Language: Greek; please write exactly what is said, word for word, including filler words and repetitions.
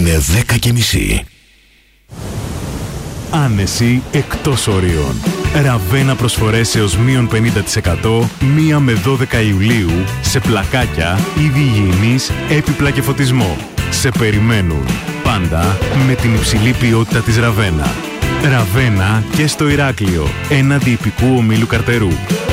Είναι δέκα και μισή. Άνεση εκτός ορίων. Ραβένα προσφορές έως μείον πενήντα τοις εκατό μία με δώδεκα Ιουλίου σε πλακάκια, είδη υγιεινής, έπιπλα και φωτισμό. Σε περιμένουν. Πάντα με την υψηλή ποιότητα της Ραβένα. Ραβένα και στο Ηράκλειο, έναντι υπηκού ομίλου Καρτερού.